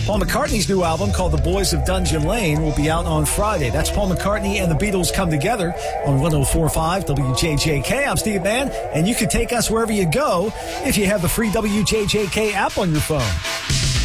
Paul McCartney's new album called The Boys of Dungeon Lane will be out on Friday. That's Paul McCartney and the Beatles come together on 104.5 WJJK. I'm Steve Mann, and you can take us wherever you go if you have the free WJJK app on your phone.